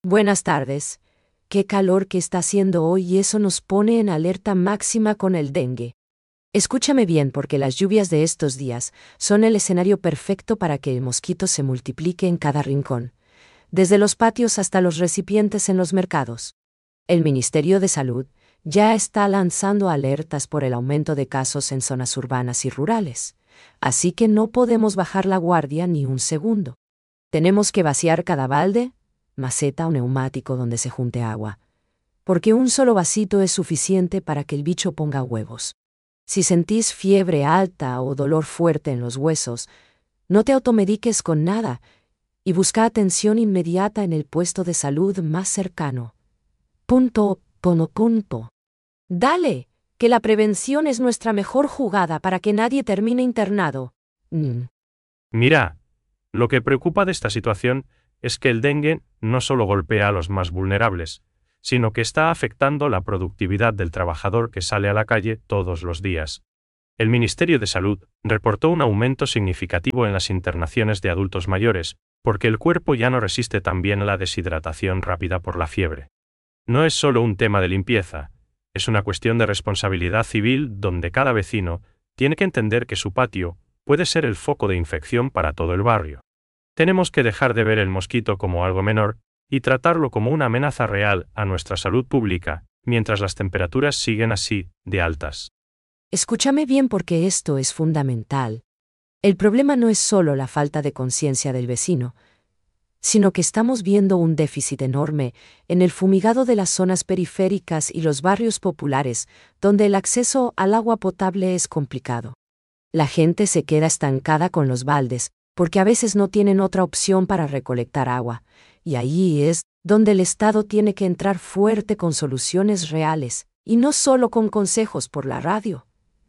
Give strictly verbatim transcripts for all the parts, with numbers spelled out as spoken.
Buenas tardes. Qué calor que está haciendo hoy y eso nos pone en alerta máxima con el dengue. Escúchame bien porque las lluvias de estos días son el escenario perfecto para que el mosquito se multiplique en cada rincón, desde los patios hasta los recipientes en los mercados. El Ministerio de Salud ya está lanzando alertas por el aumento de casos en zonas urbanas y rurales, así que no podemos bajar la guardia ni un segundo. Tenemos que vaciar cada balde, maceta o neumático donde se junte agua, porque un solo vasito es suficiente para que el bicho ponga huevos. Si sentís fiebre alta o dolor fuerte en los huesos, no te automediques con nada y busca atención inmediata en el puesto de salud más cercano. Punto, pono punto. Dale, que la prevención es nuestra mejor jugada para que nadie termine internado. Mm. Mira, lo que preocupa de esta situación es que el dengue no solo golpea a los más vulnerables, sino que está afectando la productividad del trabajador que sale a la calle todos los días. El Ministerio de Salud reportó un aumento significativo en las internaciones de adultos mayores, porque el cuerpo ya no resiste tan bien la deshidratación rápida por la fiebre. No es solo un tema de limpieza, es una cuestión de responsabilidad civil donde cada vecino tiene que entender que su patio puede ser el foco de infección para todo el barrio. Tenemos que dejar de ver el mosquito como algo menor y tratarlo como una amenaza real a nuestra salud pública, mientras las temperaturas siguen así, de altas. Escúchame bien porque esto es fundamental. El problema no es solo la falta de conciencia del vecino, sino que estamos viendo un déficit enorme en el fumigado de las zonas periféricas y los barrios populares, donde el acceso al agua potable es complicado. La gente se queda estancada con los baldes, porque a veces no tienen otra opción para recolectar agua, y ahí es donde el Estado tiene que entrar fuerte con soluciones reales, y no solo con consejos por la radio.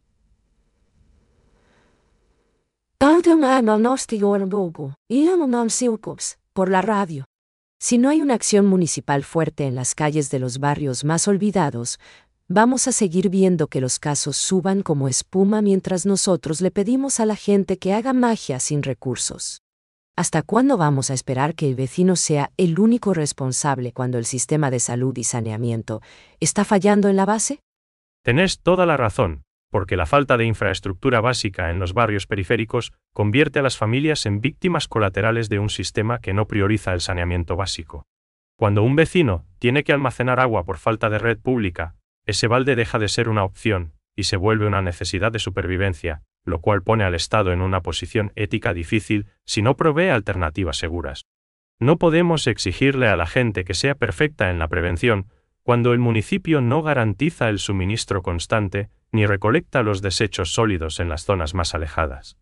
Por la radio. Si no hay una acción municipal fuerte en las calles de los barrios más olvidados, vamos a seguir viendo que los casos suban como espuma mientras nosotros le pedimos a la gente que haga magia sin recursos. ¿Hasta cuándo vamos a esperar que el vecino sea el único responsable cuando el sistema de salud y saneamiento está fallando en la base? Tenés toda la razón, porque la falta de infraestructura básica en los barrios periféricos convierte a las familias en víctimas colaterales de un sistema que no prioriza el saneamiento básico. Cuando un vecino tiene que almacenar agua por falta de red pública, ese balde deja de ser una opción y se vuelve una necesidad de supervivencia, lo cual pone al Estado en una posición ética difícil si no provee alternativas seguras. No podemos exigirle a la gente que sea perfecta en la prevención cuando el municipio no garantiza el suministro constante ni recolecta los desechos sólidos en las zonas más alejadas.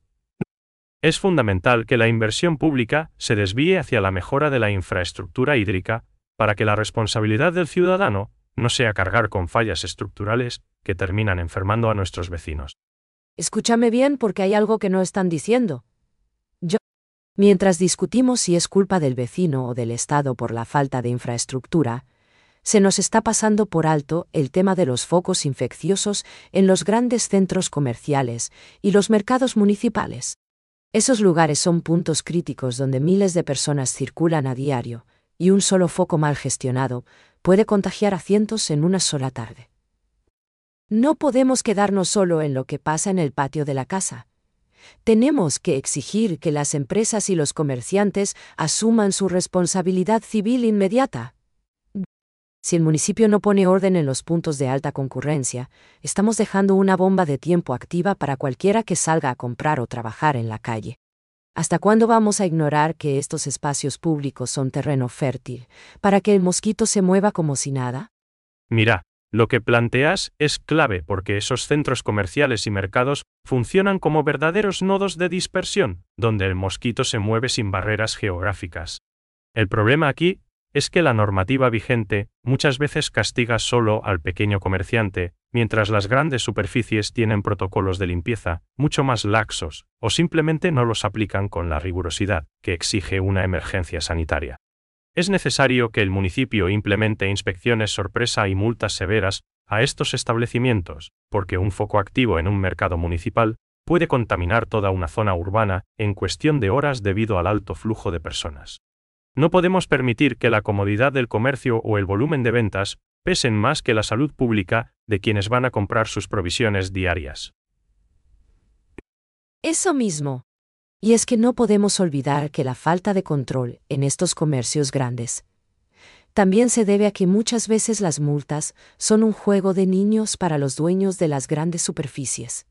Es fundamental que la inversión pública se desvíe hacia la mejora de la infraestructura hídrica para que la responsabilidad del ciudadano no sea cargar con fallas estructurales que terminan enfermando a nuestros vecinos. Escúchame bien porque hay algo que no están diciendo. Yo. Mientras discutimos si es culpa del vecino o del Estado por la falta de infraestructura, se nos está pasando por alto el tema de los focos infecciosos en los grandes centros comerciales y los mercados municipales. Esos lugares son puntos críticos donde miles de personas circulan a diario, y un solo foco mal gestionado puede contagiar a cientos en una sola tarde. No podemos quedarnos solo en lo que pasa en el patio de la casa. Tenemos que exigir que las empresas y los comerciantes asuman su responsabilidad civil inmediata. Si el municipio no pone orden en los puntos de alta concurrencia, estamos dejando una bomba de tiempo activa para cualquiera que salga a comprar o trabajar en la calle. ¿Hasta cuándo vamos a ignorar que estos espacios públicos son terreno fértil para que el mosquito se mueva como si nada? Mira, lo que planteas es clave porque esos centros comerciales y mercados funcionan como verdaderos nodos de dispersión, donde el mosquito se mueve sin barreras geográficas. El problema aquí es que la normativa vigente muchas veces castiga solo al pequeño comerciante, mientras las grandes superficies tienen protocolos de limpieza mucho más laxos, o simplemente no los aplican con la rigurosidad que exige una emergencia sanitaria. Es necesario que el municipio implemente inspecciones sorpresa y multas severas a estos establecimientos, porque un foco activo en un mercado municipal puede contaminar toda una zona urbana en cuestión de horas debido al alto flujo de personas. No podemos permitir que la comodidad del comercio o el volumen de ventas pesen más que la salud pública de quienes van a comprar sus provisiones diarias. Eso mismo. Y es que no podemos olvidar que la falta de control en estos comercios grandes también se debe a que muchas veces las multas son un juego de niños para los dueños de las grandes superficies.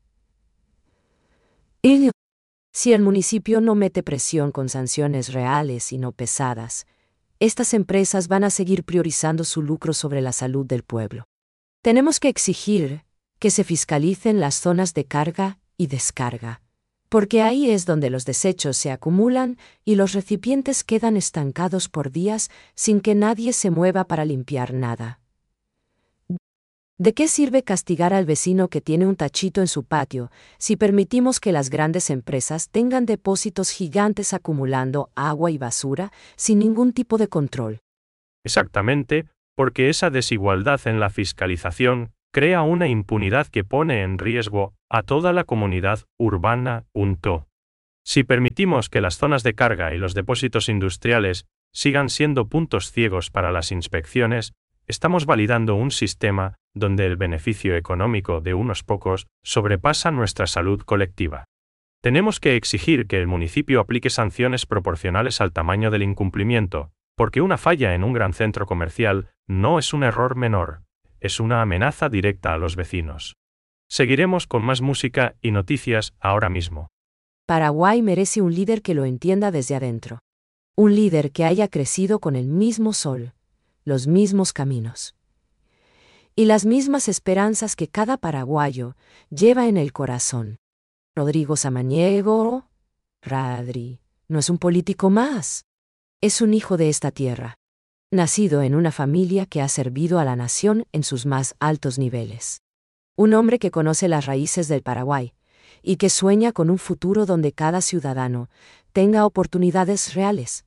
Y si el municipio no mete presión con sanciones reales y no pesadas, estas empresas van a seguir priorizando su lucro sobre la salud del pueblo. Tenemos que exigir que se fiscalicen las zonas de carga y descarga, porque ahí es donde los desechos se acumulan y los recipientes quedan estancados por días sin que nadie se mueva para limpiar nada. ¿De qué sirve castigar al vecino que tiene un tachito en su patio si permitimos que las grandes empresas tengan depósitos gigantes acumulando agua y basura sin ningún tipo de control? Exactamente, porque esa desigualdad en la fiscalización crea una impunidad que pone en riesgo a toda la comunidad urbana. Punto. Si permitimos que las zonas de carga y los depósitos industriales sigan siendo puntos ciegos para las inspecciones, estamos validando un sistema donde el beneficio económico de unos pocos sobrepasa nuestra salud colectiva. Tenemos que exigir que el municipio aplique sanciones proporcionales al tamaño del incumplimiento, porque una falla en un gran centro comercial no es un error menor, es una amenaza directa a los vecinos. Seguiremos con más música y noticias ahora mismo. Paraguay merece un líder que lo entienda desde adentro. Un líder que haya crecido con el mismo sol, los mismos caminos y las mismas esperanzas que cada paraguayo lleva en el corazón. Rodrigo Samaniego, Radri, no es un político más. Es un hijo de esta tierra, nacido en una familia que ha servido a la nación en sus más altos niveles. Un hombre que conoce las raíces del Paraguay y que sueña con un futuro donde cada ciudadano tenga oportunidades reales.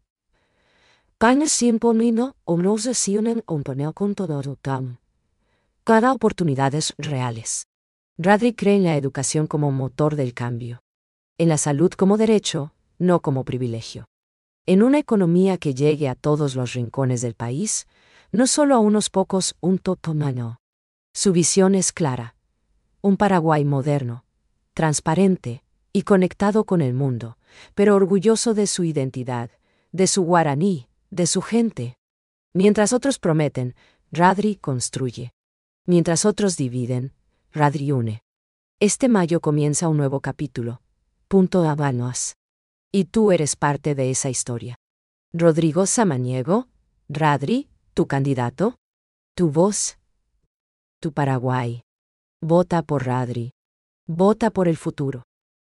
Cada oportunidades reales. Radri cree en la educación como motor del cambio. En la salud como derecho, no como privilegio. En una economía que llegue a todos los rincones del país, no solo a unos pocos, un totomano. Su visión es clara. Un Paraguay moderno, transparente y conectado con el mundo, pero orgulloso de su identidad, de su guaraní, de su gente. Mientras otros prometen, Radri construye. Mientras otros dividen, Radri une. Este mayo comienza un nuevo capítulo. Punto Habanos. Y tú eres parte de esa historia. Rodrigo Samaniego, Radri, tu candidato, tu voz, tu Paraguay. Vota por Radri. Vota por el futuro.